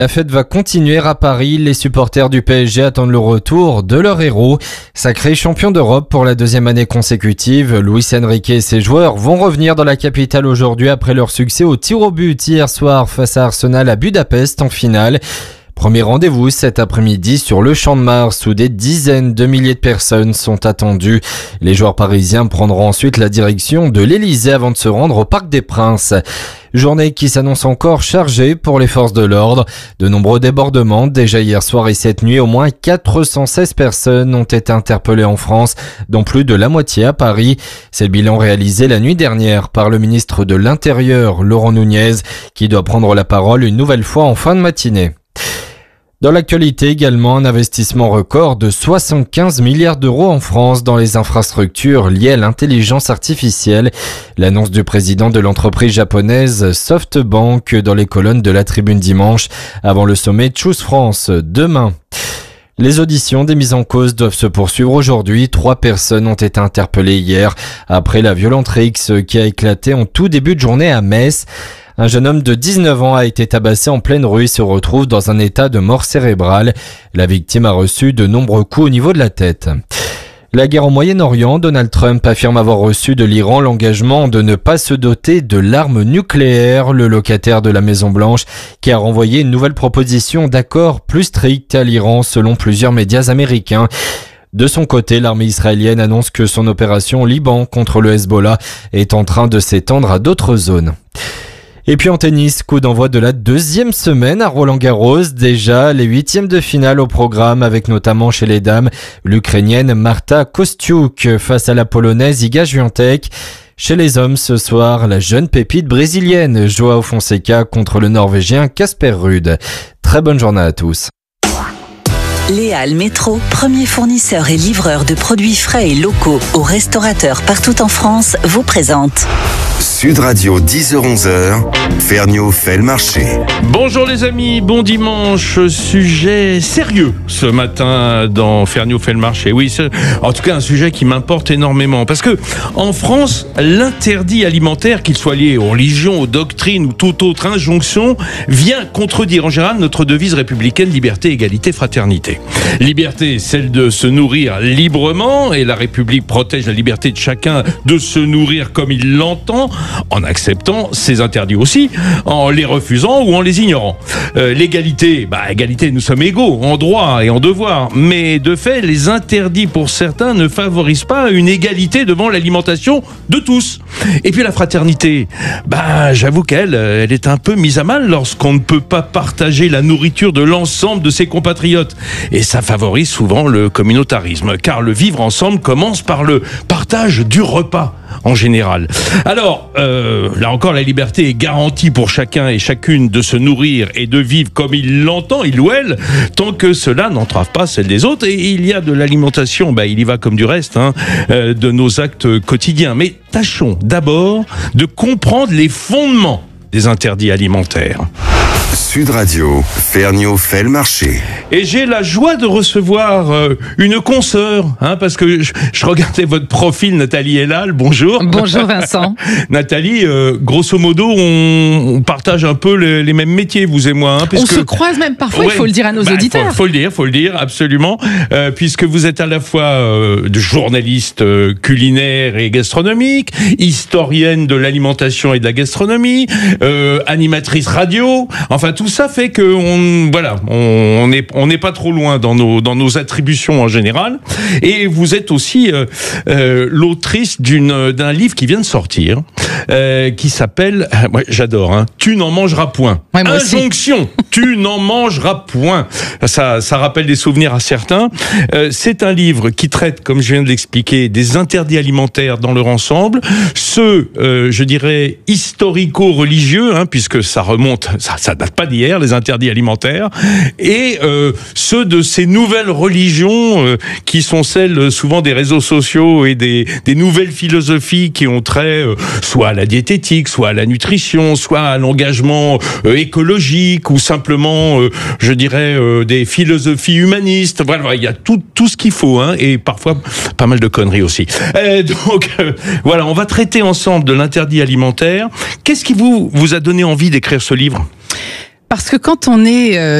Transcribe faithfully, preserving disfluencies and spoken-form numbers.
La fête va continuer à Paris. Les supporters du P S G attendent le retour de leur héros. Sacré champion d'Europe pour la deuxième année consécutive, Luis Enrique et ses joueurs vont revenir dans la capitale aujourd'hui après leur succès au tir au but hier soir face à Arsenal à Budapest en finale. Premier rendez-vous cet après-midi sur le Champ de Mars où des dizaines de milliers de personnes sont attendues. Les joueurs parisiens prendront ensuite la direction de l'Elysée avant de se rendre au Parc des Princes. Journée qui s'annonce encore chargée pour les forces de l'ordre. De nombreux débordements. Déjà hier soir et cette nuit, au moins quatre cent seize personnes ont été interpellées en France, dont plus de la moitié à Paris. C'est le bilan réalisé la nuit dernière par le ministre de l'Intérieur, Laurent Nunez, qui doit prendre la parole une nouvelle fois en fin de matinée. Dans l'actualité également, un investissement record de soixante-quinze milliards d'euros en France dans les infrastructures liées à l'intelligence artificielle. L'annonce du président de l'entreprise japonaise SoftBank dans les colonnes de la Tribune dimanche avant le sommet Choose France demain. Les auditions des mises en cause doivent se poursuivre aujourd'hui. Trois personnes ont été interpellées hier après la violente rixe qui a éclaté en tout début de journée à Metz. Un jeune homme de dix-neuf ans a été tabassé en pleine rue et se retrouve dans un état de mort cérébrale. La victime a reçu de nombreux coups au niveau de la tête. La guerre au Moyen-Orient, Donald Trump affirme avoir reçu de l'Iran l'engagement de ne pas se doter de l'arme nucléaire. Le locataire de la Maison-Blanche qui a renvoyé une nouvelle proposition d'accord plus stricte à l'Iran selon plusieurs médias américains. De son côté, l'armée israélienne annonce que son opération au Liban contre le Hezbollah est en train de s'étendre à d'autres zones. Et puis en tennis, coup d'envoi de la deuxième semaine à Roland-Garros. Déjà, les huitièmes de finale au programme avec notamment chez les dames, l'Ukrainienne Marta Kostyuk face à la Polonaise Iga Świątek. Chez les hommes ce soir, la jeune pépite brésilienne João Fonseca contre le Norvégien Casper Ruud. Très bonne journée à tous. Léal Métro, premier fournisseur et livreur de produits frais et locaux aux restaurateurs partout en France, vous présente Sud Radio, dix heures onze heures, Ferniaud fait le marché. Bonjour les amis, bon dimanche. Sujet sérieux ce matin dans Ferniaud fait le marché. Oui, c'est en tout cas un sujet qui m'importe énormément parce que en France, l'interdit alimentaire, qu'il soit lié aux religions, aux doctrines ou toute autre injonction, vient contredire en général notre devise républicaine liberté, égalité, fraternité. Liberté, celle de se nourrir librement, et la République protège la liberté de chacun de se nourrir comme il l'entend, en acceptant ses interdits aussi, en les refusant ou en les ignorant. Euh, l'égalité, bah égalité, nous sommes égaux en droit et en devoir, mais de fait, les interdits pour certains ne favorisent pas une égalité devant l'alimentation de tous. Et puis la fraternité, bah j'avoue qu'elle, elle est un peu mise à mal lorsqu'on ne peut pas partager la nourriture de l'ensemble de ses compatriotes. Et ça favorise souvent le communautarisme, car le vivre ensemble commence par le partage du repas en général. Alors, euh, là encore, la liberté est garantie pour chacun et chacune de se nourrir et de vivre comme il l'entend, il ou elle, tant que cela n'entrave pas celle des autres. Et il y a de l'alimentation, bah, il y va comme du reste, hein, euh, de nos actes quotidiens. Mais tâchons d'abord de comprendre les fondements des interdits alimentaires. Sud Radio, Ferniaud fait le marché. Et j'ai la joie de recevoir euh, une consoeur, hein, parce que je, je regardais votre profil, Nathalie Elal, bonjour. Bonjour Vincent. Nathalie, euh, grosso modo, on, on partage un peu les, les mêmes métiers, vous et moi. Hein, puisque... On se croise même parfois, ouais, il faut le dire à nos bah, auditeurs. Il faut, faut le dire, faut le dire, absolument, euh, puisque vous êtes à la fois euh, de journaliste euh, culinaire et gastronomique, historienne de l'alimentation et de la gastronomie, euh, animatrice radio, enfin tout ça fait que on voilà, on n'est on n'est pas trop loin dans nos dans nos attributions en général. Et vous êtes aussi euh, euh, l'autrice d'une d'un livre qui vient de sortir, euh, qui s'appelle, moi j'adore, hein, tu n'en mangeras point. Ouais, moi Injonction, tu n'en mangeras point. Ça ça rappelle des souvenirs à certains. Euh, c'est un livre qui traite, comme je viens de l'expliquer, des interdits alimentaires dans leur ensemble, ceux, euh, je dirais, historico-religieux, hein, puisque ça remonte, ça ça date pas d'hier, les interdits alimentaires, et euh, ceux de ces nouvelles religions euh, qui sont celles souvent des réseaux sociaux et des, des nouvelles philosophies qui ont trait euh, soit à la diététique, soit à la nutrition, soit à l'engagement euh, écologique, ou simplement, euh, je dirais, euh, des philosophies humanistes. Voilà, il y a tout, tout ce qu'il faut, hein, et parfois pas mal de conneries aussi. Euh, donc euh, voilà, on va traiter ensemble de l'interdit alimentaire. Qu'est-ce qui vous, vous a donné envie d'écrire ce livre ? Parce que quand on est euh,